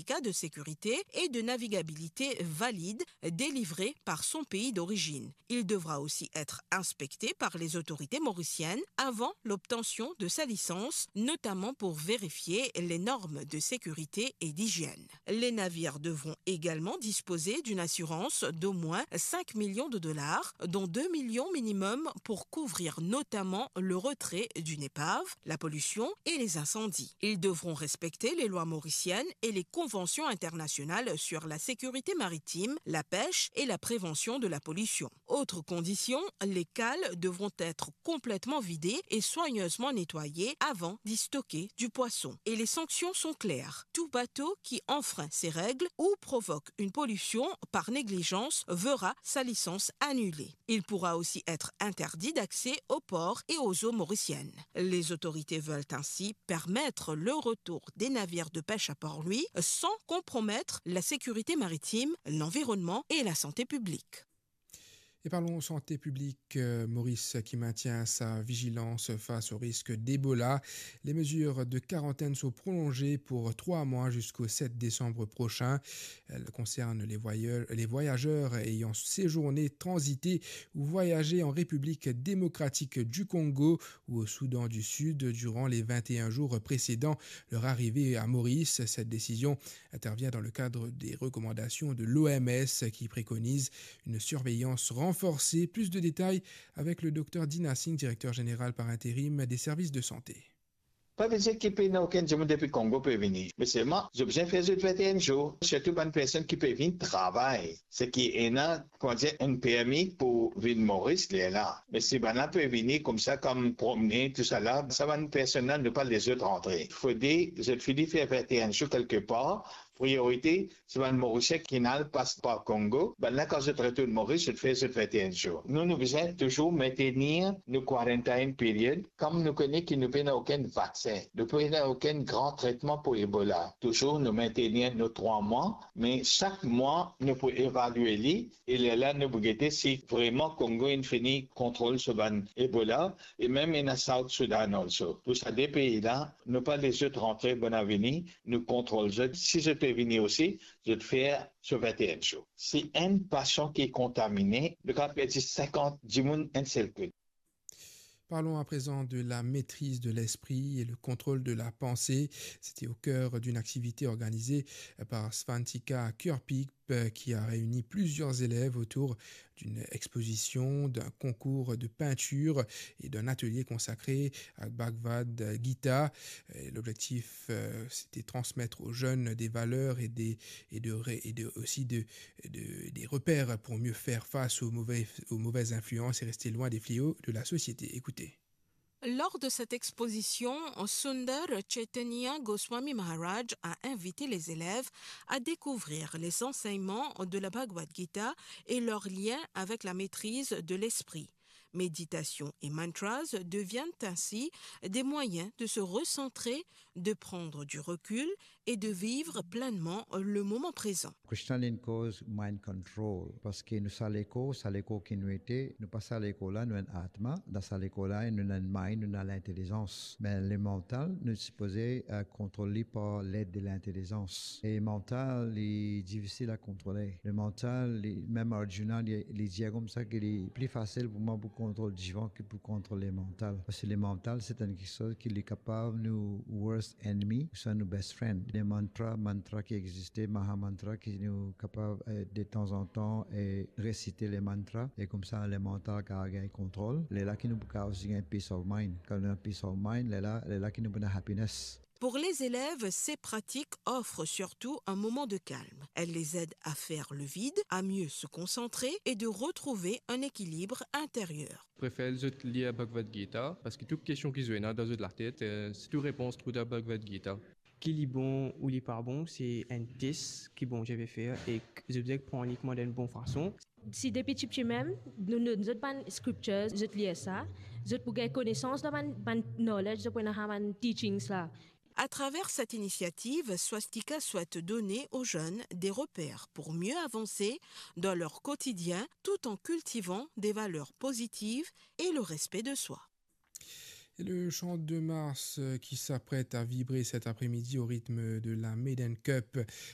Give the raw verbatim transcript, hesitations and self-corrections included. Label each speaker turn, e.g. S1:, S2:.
S1: certificat de sécurité et de navigabilité valide délivré par son pays d'origine. Il devra aussi être inspecté par les autorités mauriciennes avant l'obtention de sa licence, notamment pour vérifier les normes de sécurité et d'hygiène. Les navires devront également disposer d'une assurance d'au moins cinq millions de dollars, dont deux millions minimum pour couvrir notamment le retrait d'une épave, la pollution et les incendies. Ils devront respecter les lois mauriciennes et les conventions internationales sur la sécurité maritime, la pêche et la prévention de la pollution. Autre condition, les cales devront être complètement vidées et soigneusement nettoyées avant d'y stocker du poisson. Et les sanctions sont claires. Tout bateau qui enfreint ces règles ou provoque une pollution par négligence verra sa licence annulée. Il pourra aussi être interdit d'accès aux ports et aux eaux mauriciennes. Les autorités veulent ainsi permettre le retour des navires de pêche à Port-Louis sans compromettre la sécurité maritime, l'environnement et la santé publique.
S2: Et parlons santé publique, euh, Maurice qui maintient sa vigilance face au risque d'Ebola. Les mesures de quarantaine sont prolongées pour trois mois jusqu'au sept décembre prochain. Elles concernent les voyageurs, les voyageurs ayant séjourné, transité ou voyagé en République démocratique du Congo ou au Soudan du Sud durant les vingt et un jours précédant leur arrivée à Maurice. Cette décision intervient dans le cadre des recommandations de l'O M S qui préconise une surveillance renforcée. Plus de détails avec le docteur Dina Singh, directeur général par intérim des services de santé.
S3: Pas besoin qu'il paye aucun jour depuis Congo peut venir. Mais c'est moi, j'ai besoin de faire vingt et un jours. Surtout pour une personne qui peut venir travailler. Ce qui est là, comment dire, un permis pour venir Maurice, il est là. Mais si ben là peut venir comme ça, comme promener, tout ça là, ça va une personne là, ne pas les autres rentrer. Il faut dire, je finis faire vingt et un jours quelque part. Priorité, c'est un Mauricien qui n'a passe par Congo. Ben là, quand je retourne Maurice, je fais ce vingt et un jours. Nous, nous besoin toujours maintenir nos quarantaine périodes, comme nous connaissons qu'il ne peut aucun vaccin. Nous ne pouvons aucun grand traitement pour Ebola. Toujours nous maintenir nos trois mois, mais chaque mois, nous pouvons évaluer les, et là, nous pouvons guetter si vraiment Congo a fini contrôle sur Ebola, et même in South Sudan also. Pour ça, des pays-là, ne pas les autres rentrer bon avenir, nous contrôlons. Si je peux venir aussi, je vais faire sur vingt et un jours. Si un patient qui est contaminé, le cas peut être cinquante dix moun un seul coup.
S2: Parlons à présent de la maîtrise de l'esprit et le contrôle de la pensée. C'était au cœur d'une activité organisée par Svantika Kurpik qui a réuni plusieurs élèves autour d'une exposition, d'un concours de peinture et d'un atelier consacré à Bhagavad Gita. Et l'objectif, euh, c'était transmettre aux jeunes des valeurs et, des, et, de, et de, aussi de, de, des repères pour mieux faire face aux, mauvais, aux mauvaises influences et rester loin des fléaux de la société. Écoutez.
S1: Lors de cette exposition, Sundar Chaitanya Goswami Maharaj a invité les élèves à découvrir les enseignements de la Bhagavad Gita et leur lien avec la maîtrise de l'esprit. Méditation et mantras deviennent ainsi des moyens de se recentrer, de prendre du recul et de vivre pleinement le moment présent.
S4: Krishna lin cause mind control parce que nous saleko saleko qui nous était nous pas saleko là nous un atma dans saleko là nous un mind nous avons l'intelligence mais le mental nous est supposé à contrôler par l'aide de l'intelligence et le mental est difficile à contrôler le mental même Arjuna il dit comme ça qu'il est plus facile pour moi pour contrôler le vivant que pour contrôler le mental parce que le mental c'est quelque chose qui est capable nous worst enemy c'est nos best friend les mantras mantras qui existaient mahamantra qui nous capables euh, de temps en temps et réciter les mantras et comme ça le mental qui a gagné contrôle les là qui nous peut aussi un peace of mind quand on a peace of mind les là les là qui nous donne happiness.
S1: Pour les élèves, ces pratiques offrent surtout un moment de calme. Elles les aident à faire le vide, à mieux se concentrer et de retrouver un équilibre intérieur.
S5: Je préfère lire Bhagavad Gita parce que toute question qui se vient dans la tête, c'est toute réponse trouve dans Bhagavad Gita.
S6: Qui est bon ou qui pas bon, c'est un test que bon, je vais faire et je vais prendre uniquement d'une bonne façon.
S7: Si depuis petit même, nous nous nous pas scriptures, je lis ça, je pour gagner connaissance de man knowledge, de pour avoir teachings là.
S1: À travers cette initiative, Swastika souhaite donner aux jeunes des repères pour mieux avancer dans leur quotidien tout en cultivant des valeurs positives et le respect de soi.
S2: Et le Champ de Mars qui s'apprête à vibrer cet après-midi au rythme de la Maiden Cup